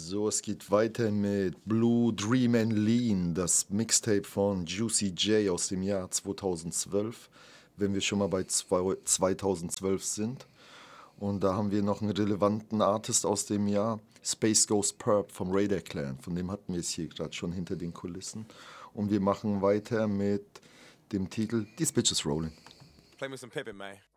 So, es geht weiter mit Blue Dream and Lean, das Mixtape von Juicy J aus dem Jahr 2012, wenn wir schon mal bei 2012 sind. Und da haben wir noch einen relevanten Artist aus dem Jahr, Space Ghost Purp vom Raider Clan. Von dem hatten wir es hier gerade schon hinter den Kulissen. Und wir machen weiter mit dem Titel These Bitches Rollin'. Play me some Pippin, man.